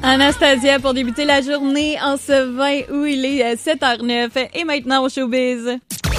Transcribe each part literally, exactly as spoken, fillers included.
Anastasia pour débuter la journée en ce vingt août, il est sept heures neuf et maintenant au showbiz.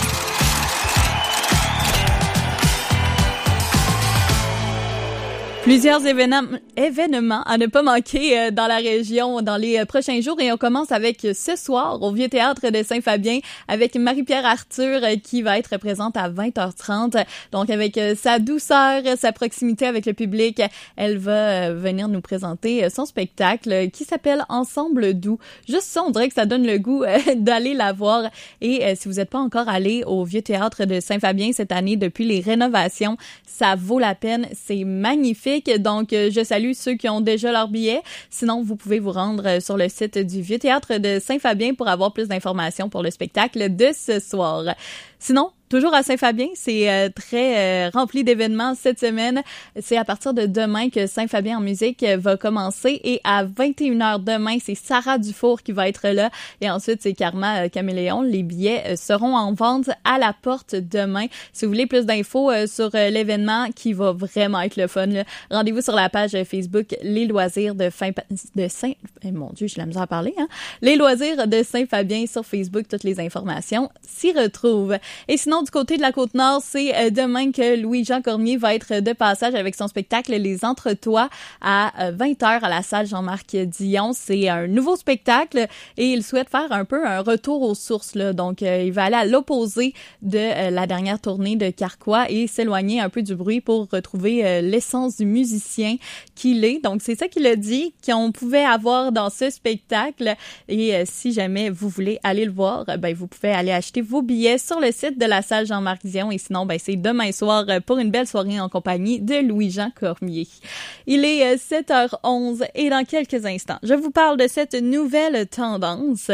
Plusieurs événements, événements à ne pas manquer euh, dans la région dans les euh, prochains jours et on commence avec euh, ce soir au Vieux Théâtre de Saint-Fabien avec Marie-Pierre Arthur euh, qui va être présente à vingt heures trente. Donc avec euh, sa douceur, sa proximité avec le public, elle va euh, venir nous présenter euh, son spectacle euh, qui s'appelle Ensemble doux. Juste ça, on dirait que ça donne le goût euh, d'aller la voir et euh, si vous n'êtes pas encore allé au Vieux Théâtre de Saint-Fabien cette année depuis les rénovations, ça vaut la peine, c'est magnifique. Donc, je salue ceux qui ont déjà leur billet. Sinon, vous pouvez vous rendre sur le site du Vieux Théâtre de Saint-Fabien pour avoir plus d'informations pour le spectacle de ce soir. Sinon, toujours à Saint-Fabien, c'est euh, très euh, rempli d'événements cette semaine. C'est à partir de demain que Saint-Fabien en musique va commencer et à vingt et une heures demain, c'est Sarah Dufour qui va être là et ensuite c'est Karma euh, Caméléon. Les billets euh, seront en vente à la porte demain. Si vous voulez plus d'infos euh, sur euh, l'événement qui va vraiment être le fun, là, rendez-vous sur la page Facebook Les Loisirs de, fin, de Saint... Eh, mon Dieu, j'ai la misère à parler, hein? Les Loisirs de Saint-Fabien sur Facebook, toutes les informations s'y retrouvent. Et sinon, du côté de la Côte-Nord, c'est euh, demain que Louis-Jean Cormier va être de passage avec son spectacle Les Entretois à euh, vingt heures à la salle Jean-Marc Dion. C'est un nouveau spectacle et il souhaite faire un peu un retour aux sources, là. Donc, euh, il va aller à l'opposé de euh, la dernière tournée de Carquois et s'éloigner un peu du bruit pour retrouver euh, l'essence du musicien qu'il est. Donc, c'est ça qu'il a dit qu'on pouvait avoir dans ce spectacle. Et euh, si jamais vous voulez aller le voir, ben vous pouvez aller acheter vos billets sur le site de la salle Jean-Marc Dion et sinon, ben c'est demain soir pour une belle soirée en compagnie de Louis-Jean Cormier. Il est sept heures onze et dans quelques instants, je vous parle de cette nouvelle tendance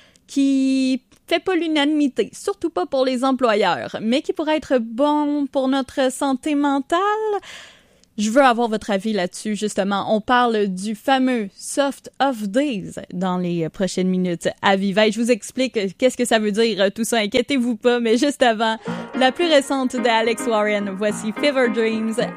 qui fait pas l'unanimité, surtout pas pour les employeurs, mais qui pourrait être bon pour notre santé mentale. Je veux avoir votre avis là-dessus, justement. On parle du fameux Soft Off Days dans les prochaines minutes à Viva. Je vous explique qu'est-ce que ça veut dire, tout ça. Inquiétez-vous pas, mais juste avant, la plus récente de Alex Warren. Voici Fever Dreams